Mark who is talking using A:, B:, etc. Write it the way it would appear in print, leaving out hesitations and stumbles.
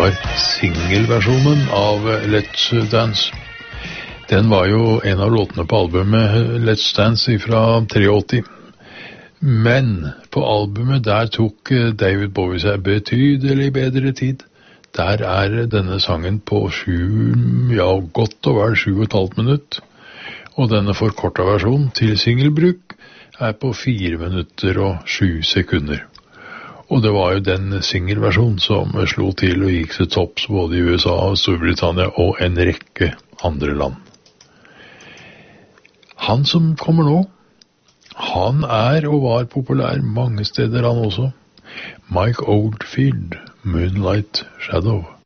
A: var singelversjonen av Let's Dance. Den var jo en av låtene på albumet Let's Dance fra 83. Men på albumet der tok David Bowie seg betydelig bedre tid. Der denne sangen på godt og vel 7,5 minutt. Og denne forkortet versjonen til singelbruk på 4 minutter og 7 sekunder. Og det var jo den singelversjonen som slo til og gikk til topps både i USA og Storbritannia og en rekke andre land. Han som kommer nå, han og var populær mange steder han også. Mike Oldfield, Moonlight Shadow.